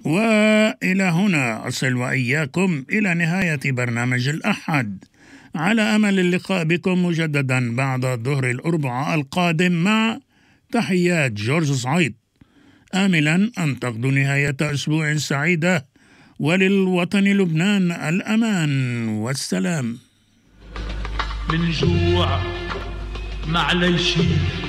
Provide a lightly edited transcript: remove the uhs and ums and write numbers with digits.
وإلى هنا أصل وإياكم إلى نهاية برنامج الأحد، على أمل اللقاء بكم مجددا بعد ظهر الأربعاء القادم مع تحيات جورج صعيد، آملا أن تقضوا نهاية أسبوع سعيدة، وللوطن لبنان الأمان والسلام. من جوع معليش